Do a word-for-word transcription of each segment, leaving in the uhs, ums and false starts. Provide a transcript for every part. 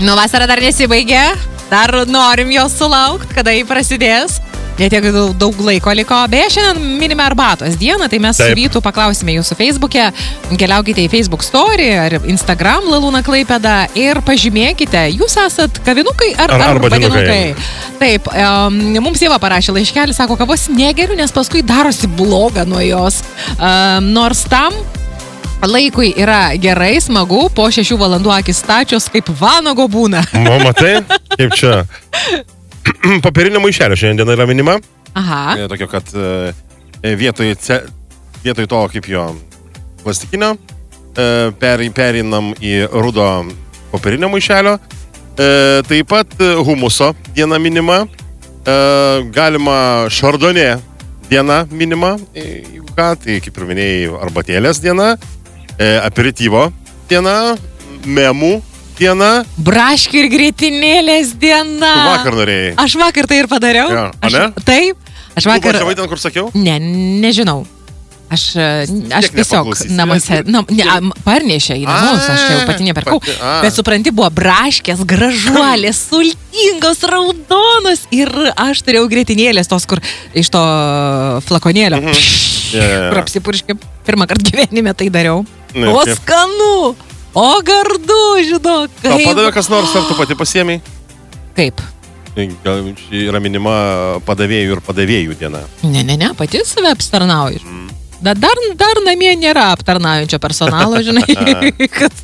Nu, vasara dar nesibaigė, dar norim jos sulaukti, kada jį prasidės. Netiek daug, daug laiko liko. Beje, šiandien minime arbatos dieną, tai mes Taip. su Vytu paklausime jūsų Facebook'e. Keliaukite į Facebook Story ar Instagram Lalūna Klaipėda ir pažymėkite, jūs esat kavinukai ar, ar, ar badinukai. Taip, um, mums Ieva parašė laiškelį, sako, kavos negeriu, nes paskui darosi bloga nuo jos. Um, nors tam laikui yra gerai, smagu, po šešių valandų akis stačios, kaip vanago būna. O, matai, kaip čia... Papirinio maišelio šiandien yra minima. Aha. Tokio, kad e, vietoj, ce, vietoj to kaip jo plastikinio e, per, perinam į rudo papirinio maišelio. E, taip pat humuso diena minima. E, galima šardonė diena minima. E, ką, tai kaip ir minėjai, arbatėlės diena. E, aperityvo diena. Memų diena. Braškių ir grietinėlės diena. Tu vakar norėjai. Aš vakar tai ir padariau. Ja, aš, ne? Taip. Aš vakar... Tu pačiavai ten, kur sakiau? Ne, nežinau. Aš, aš tiesiog namuose, na, ne, parnešė į namus, aš jau pati neperkau. Pati, bet supranti, buvo braškės, gražuolės, sultingos, raudonos ir aš turėjau grietinėlės tos, kur iš to flakonėlio. Mhm. Pšš, yeah, yeah. kur apsipurškė. Pirmą kartą gyvenime tai dariau. Ne, o kaip... skanu! O gardu, žinok, kaip... O padavė kas nors, ar tu pati pasiėmei? Kaip? Gal yra minima padavėjų ir padavėjų diena. Ne, ne, ne, pati save aptarnauju. Mm. Dar, dar namie nėra aptarnaujančio personalo, žinai, kad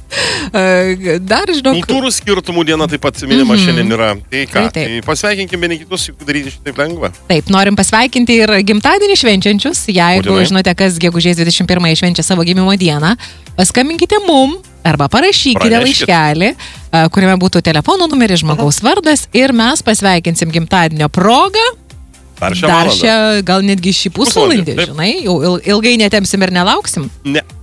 dar, žinok... Kultūrų skirtumų diena taip pat minima mm-hmm. šiandien yra. Tai ką, taip, taip. tai pasveikinkim vieni kitus, juk daryti šitaip lengva. Taip, norim pasveikinti ir gimtadienį švenčiančius. Jeigu Būtinai. žinote, kas gegužės dvidešimt pirmąją švenčia savo gimimo dieną, paskambinkite mum arba parašykite Praneškit. laiškelį, kuriame būtų telefono numeris, žmogaus vardas ir mes pasveikinsim gimtadienio progą. Dar šią Dar valandą. šią, gal netgi šį pusvalandį, žinai, jau ilgai netempsim ir nelauksim. Ne.